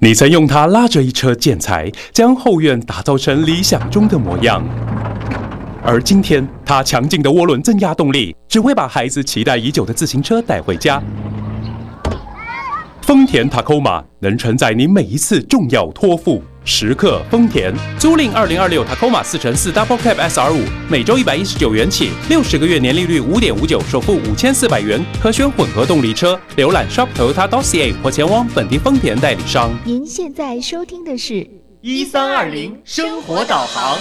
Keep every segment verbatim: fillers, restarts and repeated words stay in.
你曾用它拉着一车建材，将后院打造成理想中的模样。而今天，它强劲的涡轮增压动力，只会把孩子期待已久的自行车带回家。丰田 Tacoma 能承载你每一次重要托付。时刻丰田，租赁二零二六 Tacoma 四乘四 Double Cab S R 五，每周一百一十九元起，六十个月年利率五点五九，首付五千四百元，可选混合动力车。浏览 shop toyota dot c a 或前往本地丰田代理商。 您现在收听的是一三二零生活导航。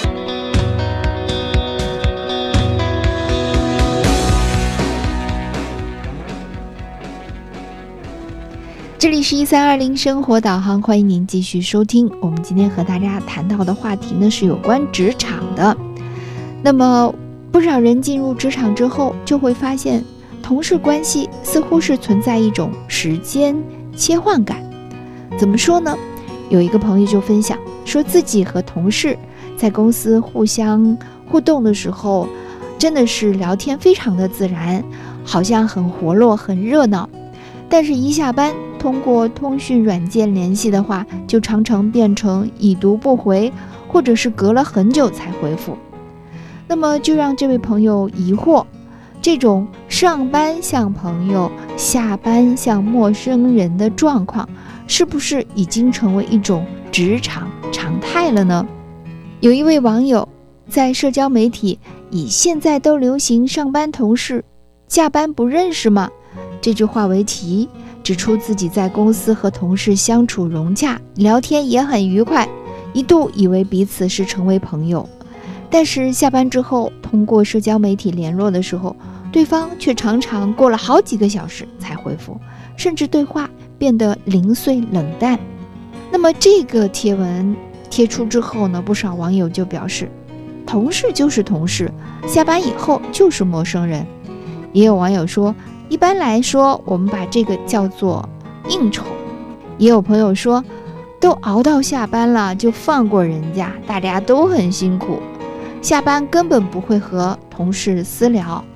这里是一三二零生活导航，欢迎您继续收听。我们今天和大家谈到的话题呢，是有关职场的。那么不少人进入职场之后，就会发现同事关系似乎是存在一种时间切换感。怎么说呢？有一个朋友就分享说，自己和同事在公司互相互动的时候，真的是聊天非常的自然，好像很活络很热闹，但是一下班通过通讯软件联系的话，就常常变成已读不回，或者是隔了很久才回复。那么就让这位朋友疑惑，这种上班像朋友，下班像陌生人的状况，是不是已经成为一种职场常态了呢？有一位网友在社交媒体以现在都流行上班同事，下班不认识吗？这句话为题，指出自己在公司和同事相处融洽，聊天也很愉快，一度以为彼此是成为朋友。但是下班之后，通过社交媒体联络的时候，对方却常常过了好几个小时才回复，甚至对话变得零碎冷淡。那么这个贴文贴出之后呢，不少网友就表示，同事就是同事，下班以后就是陌生人。也有网友说，一般来说我们把这个叫做应酬。也有朋友说，都熬到下班了就放过人家，大家都很辛苦，下班根本不会和同事私聊，